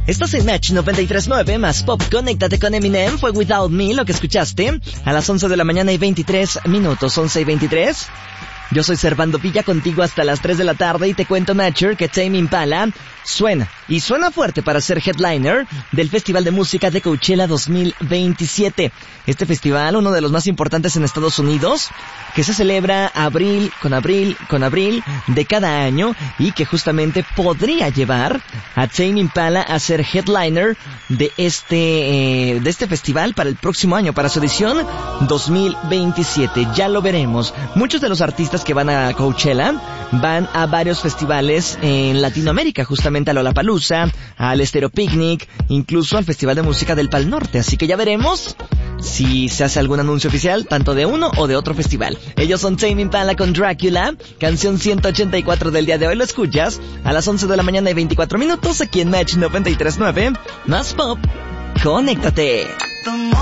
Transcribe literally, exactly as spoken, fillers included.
Estás en Match noventa y tres punto nueve más Pop. Conéctate con Eminem. Fue Without Me lo que escuchaste a las once de la mañana y veintitrés minutos. once y veintitrés. Yo soy Servando Villa contigo hasta las tres de la tarde y te cuento, Matcher, que Tame Impala suena, y suena fuerte para ser headliner del Festival de Música de Coachella dos mil veintisiete. Este festival, uno de los más importantes en Estados Unidos, que se celebra abril con abril con abril de cada año y que justamente podría llevar a Tame Impala a ser headliner de este, eh, de este festival para el próximo año, para su edición dos mil veintisiete. Ya lo veremos. Muchos de los artistas que van a Coachella van a varios festivales en Latinoamérica, justamente a Lollapalooza, al Estéreo Picnic, incluso al Festival de Música del Pal Norte. Así que ya veremos si se hace algún anuncio oficial, tanto de uno o de otro festival. Ellos son Tame Impala con Drácula, canción ciento ochenta y cuatro del día de hoy. Lo escuchas a las once de la mañana y veinticuatro minutos aquí en Match noventa y tres punto nueve, más Pop. Conéctate.